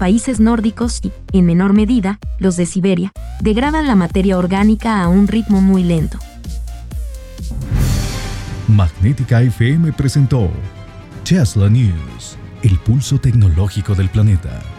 países nórdicos y, en menor medida, los de Siberia, degradan la materia orgánica a un ritmo muy lento. Magnética FM presentó Tesla News, el pulso tecnológico del planeta.